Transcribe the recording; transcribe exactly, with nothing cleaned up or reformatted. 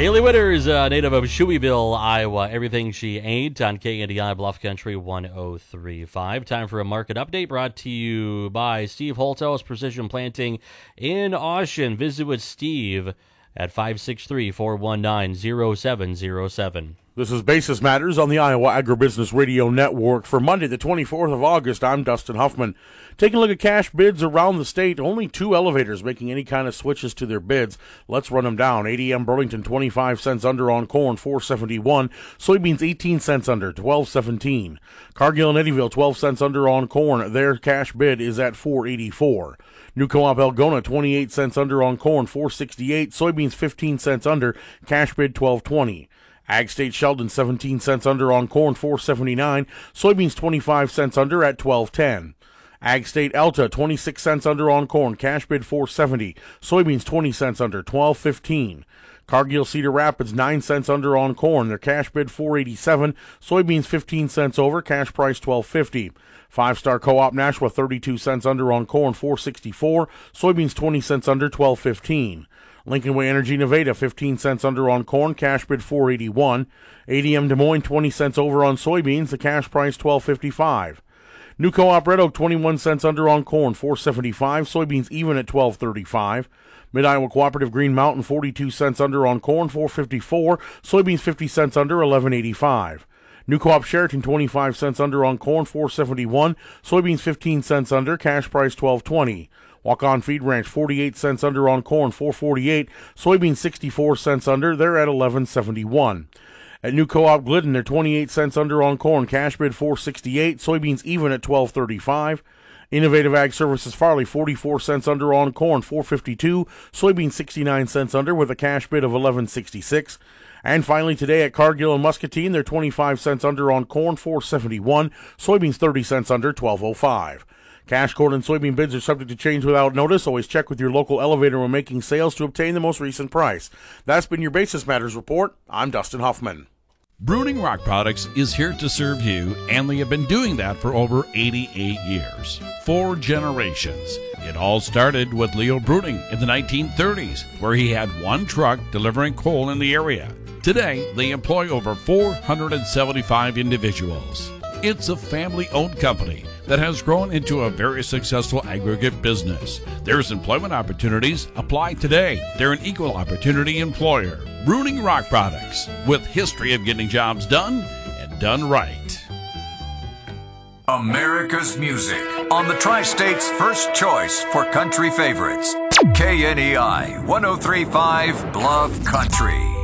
Haley Witters, uh, native of Shoeyville, Iowa. Everything she ain't on K N D I Bluff Country one oh three point five. Time for a market update brought to you by Steve Holthouse Precision Planting in Austin. Visit with Steve at five six three, four one nine, zero seven zero seven. This is Basis Matters on the Iowa Agribusiness Radio Network. For Monday, the twenty-fourth of August, I'm Dustin Huffman. Taking a look at cash bids around the state, only two elevators making any kind of switches to their bids. Let's run them down. A D M Burlington, twenty-five cents under on corn, four seventy-one. Soybeans, eighteen cents under, twelve seventeen. Cargill and Eddyville, twelve cents under on corn. Their cash bid is at four eighty-four. New Co-op Algona, twenty-eight cents under on corn, four sixty-eight. Soybeans, fifteen cents under, cash bid twelve twenty. Ag State Sheldon, seventeen cents under on corn, four seventy-nine. Soybeans, twenty-five cents under at twelve ten. Ag State Alta, twenty-six cents under on corn, cash bid four seventy. Soybeans, twenty cents under, twelve fifteen. Cargill Cedar Rapids, nine cents under on corn, their cash bid four eighty-seven. Soybeans, fifteen cents over, cash price twelve fifty. Five Star Co-op Nashua, thirty-two cents under on corn, four sixty-four. Soybeans, twenty cents under, twelve fifteen. Lincoln Way Energy Nevada, fifteen cents under on corn, cash bid four eighty-one. A D M Des Moines, twenty cents over on soybeans, the cash price twelve fifty-five. New Co-op Red Oak, twenty-one cents under on corn, four seventy-five. Soybeans even at twelve thirty-five. Mid-Iowa Cooperative Green Mountain, forty-two cents under on corn, four fifty-four. Soybeans, fifty cents under, eleven eighty-five. New Co-op Sheraton, twenty-five cents under on corn, four seventy-one. Soybeans, fifteen cents under, cash price twelve twenty. Walk-On Feed Ranch, forty-eight cents under on corn, four forty-eight. Soybeans, sixty-four cents under, they're at eleven seventy-one. At New Co-op Glidden, they're twenty-eight cents under on corn, cash bid four sixty-eight. Soybeans even at twelve thirty-five. Innovative Ag Services Farley, forty-four cents under on corn, four fifty-two. Soybeans, sixty-nine cents under with a cash bid of eleven sixty-six. And finally today at Cargill and Muscatine, they're twenty-five cents under on corn, four seventy-one. Soybeans, thirty cents under, twelve oh five. Cash corn and soybean bids are subject to change without notice. Always check with your local elevator when making sales to obtain the most recent price. That's been your Basis Matters Report. I'm Dustin Huffman. Bruning Rock Products is here to serve you, and they have been doing that for over eighty-eight years. Four generations. It all started with Leo Bruning in the nineteen thirties, where he had one truck delivering coal in the area. Today, they employ over four hundred seventy-five individuals. It's a family-owned company that has grown into a very successful aggregate business. There's employment opportunities. Apply today. They're an equal opportunity employer. Bruning Rock Products, with history of getting jobs done and done right. America's music on the Tri-State's first choice for country favorites. K N E I one oh three point five Bluff Country.